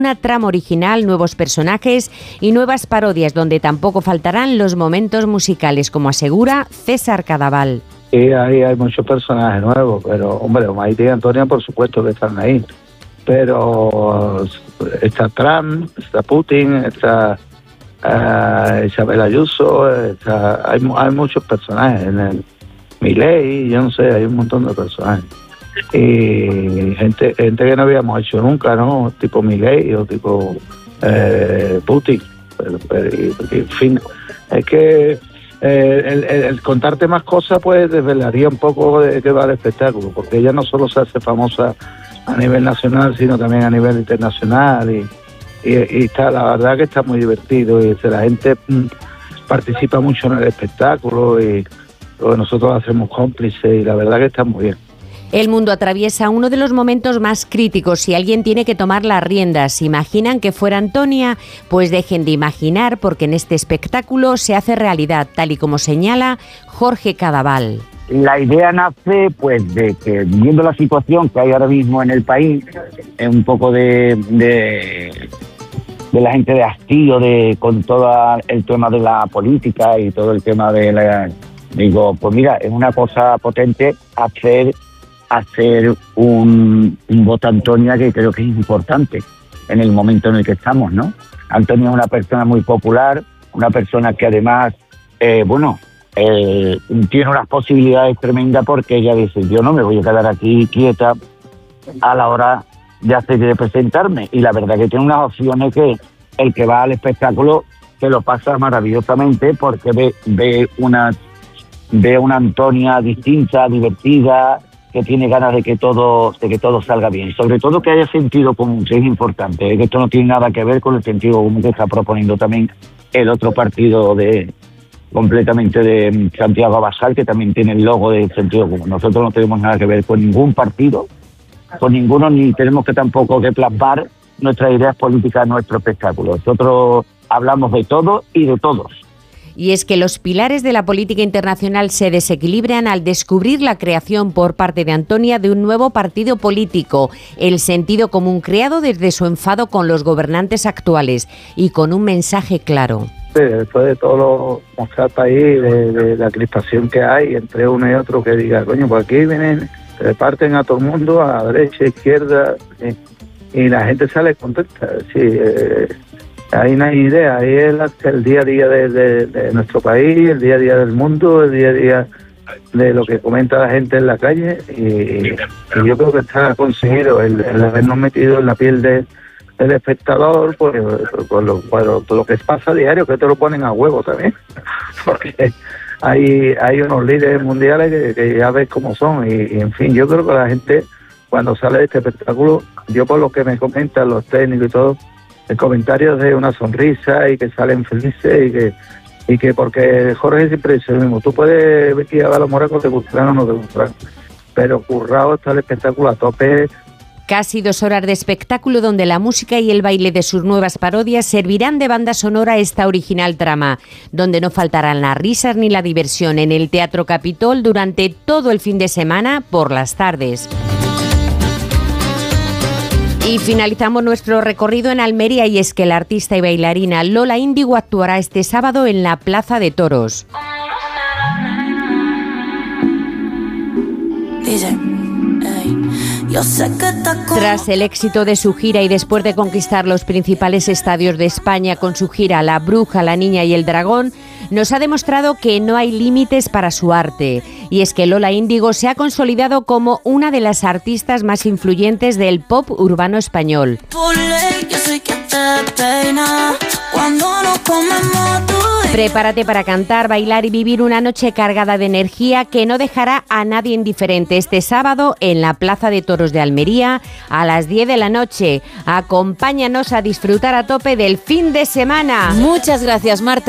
Una trama original, nuevos personajes y nuevas parodias donde tampoco faltarán los momentos musicales, como asegura César Cadaval. Sí, hay muchos personajes nuevos, pero hombre, Maite y Antonia por supuesto que están ahí. Pero está Trump, está Putin, está Isabel Ayuso, hay muchos personajes. Milei, yo no sé, hay un montón de personajes. Y gente que no habíamos hecho nunca, ¿no? Tipo Milei o tipo Putin. En fin, es que el contarte más cosas pues desvelaría un poco de qué va el espectáculo, porque ella no solo se hace famosa a nivel nacional, sino también a nivel internacional y está, la verdad que está muy divertido y la gente participa mucho en el espectáculo y nosotros hacemos cómplices y la verdad que está muy bien. El mundo atraviesa uno de los momentos más críticos y alguien tiene que tomar las riendas. ¿Se imaginan que fuera Antonia? Pues dejen de imaginar, porque en este espectáculo se hace realidad, tal y como señala Jorge Cadaval. La idea nace pues de que, viendo la situación que hay ahora mismo en el país, un poco de la gente de hastío con todo el tema de la política y todo el tema de la... Digo, pues mira, es una cosa potente hacer un voto a Antonia, que creo que es importante en el momento en el que estamos, ¿no? Antonia es una persona muy popular, una persona que además, tiene unas posibilidades tremendas, porque ella dice, yo no me voy a quedar aquí quieta a la hora de presentarme, y la verdad que tiene unas opciones que el que va al espectáculo se lo pasa maravillosamente, porque ve una Antonia distinta, divertida, que tiene ganas de que todo salga bien, y sobre todo que haya sentido común, que es importante, que esto no tiene nada que ver con el sentido común que está proponiendo también el otro partido completamente de Santiago Abascal, que también tiene el logo de sentido común. Nosotros no tenemos nada que ver con ningún partido, con ninguno, ni tenemos que tampoco que plasmar nuestras ideas políticas en nuestro espectáculo. Nosotros hablamos de todo y de todos. Y es que los pilares de la política internacional se desequilibran al descubrir la creación por parte de Antonia de un nuevo partido político, el sentido común, creado desde su enfado con los gobernantes actuales y con un mensaje claro. Después de todo lo mostrar país, de la crispación que hay entre uno y otro, que diga, coño, pues aquí vienen, se reparten a todo el mundo, a derecha, izquierda, y la gente sale contenta. Sí, ahí no hay idea, ahí es el día a día de nuestro país, el día a día del mundo, el día a día de lo que comenta la gente en la calle, y yo creo que está conseguido el habernos metido en la piel del espectador, por lo que pasa a diario, que te lo ponen a huevo también, porque hay unos líderes mundiales que ya ves cómo son, y en fin, yo creo que la gente cuando sale de este espectáculo, yo por lo que me comentan los técnicos y todo, el comentario de una sonrisa y que salen felices y que porque Jorge siempre dice lo mismo, tú puedes vestir a los moracos, te gustarán o no te gustarán, pero currado está el espectáculo a tope. Casi 2 horas de espectáculo donde la música y el baile de sus nuevas parodias servirán de banda sonora a esta original trama, donde no faltarán las risas ni la diversión en el Teatro Capitol durante todo el fin de semana por las tardes. Y finalizamos nuestro recorrido en Almería, y es que la artista y bailarina Lola Índigo actuará este sábado en la Plaza de Toros. Tras el éxito de su gira y después de conquistar los principales estadios de España con su gira La Bruja, la Niña y el Dragón, nos ha demostrado que no hay límites para su arte. Y es que Lola Índigo se ha consolidado como una de las artistas más influyentes del pop urbano español. Prepárate para cantar, bailar y vivir una noche cargada de energía que no dejará a nadie indiferente este sábado en la Plaza de Toros de Almería a las 10 de la noche. Acompáñanos a disfrutar a tope del fin de semana. Muchas gracias, Marta.